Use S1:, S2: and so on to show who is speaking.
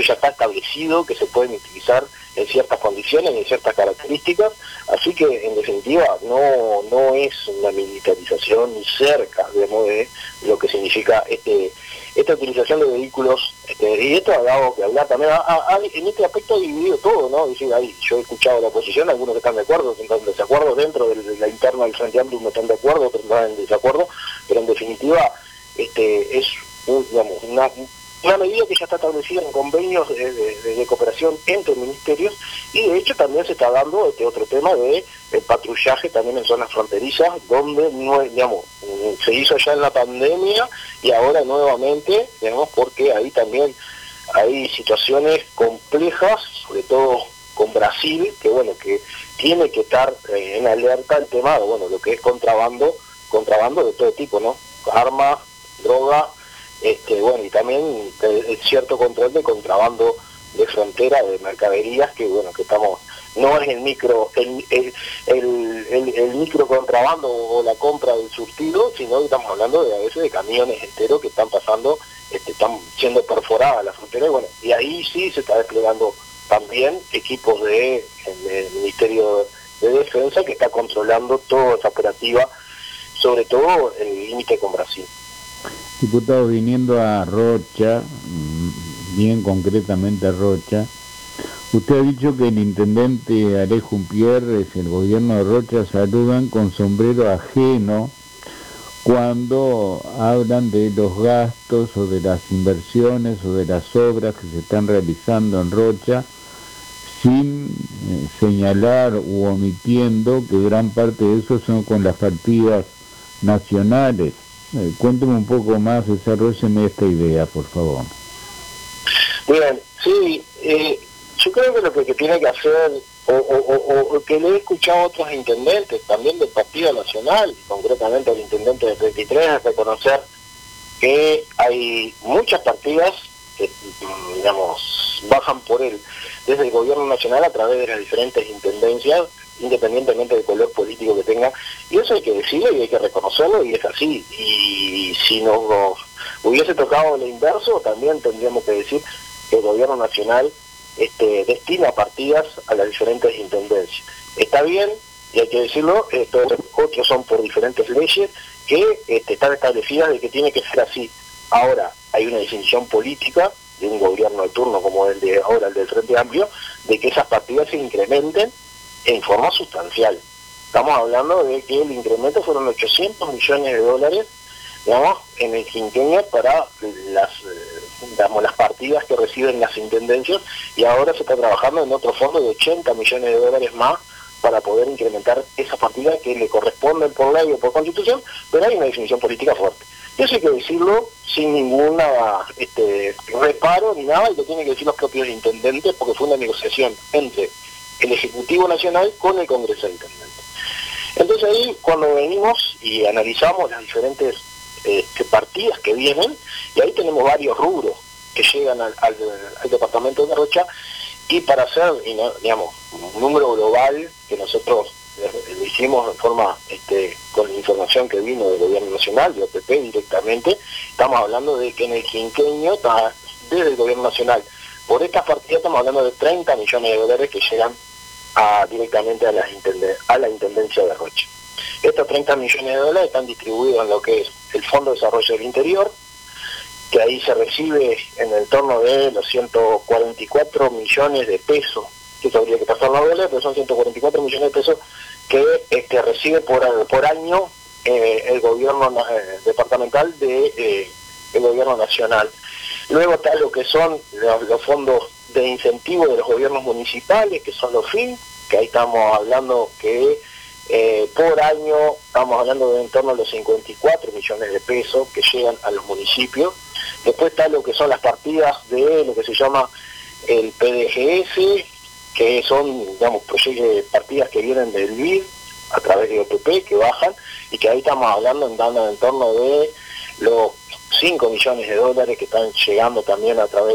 S1: ya está establecido que se pueden utilizar en ciertas condiciones y en ciertas características, así que en definitiva no es una militarización ni cerca, digamos, de lo que significa esta utilización de vehículos, y esto ha dado que hablar también, en este aspecto ha dividido todo, ¿no? Es decir, yo he escuchado la oposición, algunos que están de acuerdo, otros están en desacuerdo, dentro de la interna del Frente Amplio unos están de acuerdo, otros están en desacuerdo, pero en definitiva es una medida que ya está establecida en convenios de cooperación entre ministerios, y de hecho también se está dando otro tema de el patrullaje también en zonas fronterizas, donde se hizo ya en la pandemia y ahora nuevamente, porque ahí también hay situaciones complejas, sobre todo con Brasil, que tiene que estar en alerta el tema de lo que es contrabando de todo tipo, ¿no? Armas, droga, y también cierto control de contrabando de frontera, de mercaderías, que estamos, no es el micro contrabando o la compra del surtido, sino que estamos hablando a veces de camiones enteros que están pasando, están siendo perforadas las fronteras, y ahí sí se está desplegando también equipos del Ministerio de Defensa, que está controlando toda esa operativa, sobre todo el límite con Brasil.
S2: Diputado, viniendo a Rocha, bien concretamente a Rocha, usted ha dicho que el intendente Alejo Umpierres, el gobierno de Rocha, saludan con sombrero ajeno cuando hablan de los gastos o de las inversiones o de las obras que se están realizando en Rocha, sin señalar u omitiendo que gran parte de eso son con las partidas nacionales. Cuénteme un poco más, desarrólleme esta idea, por favor.
S1: Bien, sí, yo creo que lo que tiene que hacer, o que le he escuchado a otros intendentes, también del Partido Nacional, concretamente al intendente de 33, es reconocer que hay muchas partidas que, bajan desde el gobierno nacional a través de las diferentes intendencias, independientemente del color político que tenga, y eso hay que decirlo y hay que reconocerlo, y es así. Y si nos hubiese tocado lo inverso, también tendríamos que decir que el gobierno nacional destina partidas a las diferentes intendencias. Está bien, y hay que decirlo, otros son por diferentes leyes que están establecidas de que tiene que ser así. Ahora, hay una definición política de un gobierno de turno como el de ahora, el del Frente Amplio, de que esas partidas se incrementen en forma sustancial. Estamos hablando de que el incremento fueron 800 millones de dólares, en el quinquenio para las partidas que reciben las intendencias, y ahora se está trabajando en otro fondo de 80 millones de dólares más para poder incrementar esas partidas que le corresponden por ley o por constitución, pero hay una definición política fuerte. Eso hay que decirlo sin ninguna reparo ni nada, y lo tienen que decir los propios intendentes, porque fue una negociación entre el Ejecutivo Nacional con el Congreso de Intendentes. Entonces ahí, cuando venimos y analizamos las diferentes partidas que vienen, y ahí tenemos varios rubros que llegan al departamento de Rocha, y para hacer, un número global que nosotros lo hicimos en forma, con la información que vino del Gobierno Nacional, de OPP directamente, estamos hablando de que en el quinquenio, desde el Gobierno Nacional, por estas partidas estamos hablando de 30 millones de dólares que llegan directamente a la Intendencia de Rocha. Estos 30 millones de dólares están distribuidos en lo que es el Fondo de Desarrollo del Interior, que ahí se recibe en el torno de los 144 millones de pesos, que eso habría que pasar la dólares, pero son 144 millones de pesos que recibe por año el gobierno departamental del gobierno nacional. Luego está lo que son los fondos de incentivo de los gobiernos municipales, que son los FIN, que ahí estamos hablando que por año estamos hablando de en torno a los 54 millones de pesos que llegan a los municipios. Después está lo que son las partidas de lo que se llama el PDGS, que son, partidas que vienen del BID a través de OPP, que bajan, y que ahí estamos hablando en torno de los 5 millones de dólares que están llegando también a través